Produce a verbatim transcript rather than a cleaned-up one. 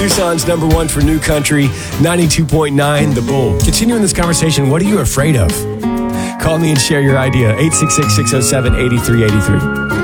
Tucson's number one for new country, ninety-two point nine, The Bull. Continuing this conversation, what are you afraid of? Call me and share your idea, eight six six, six oh seven, eight three eight three.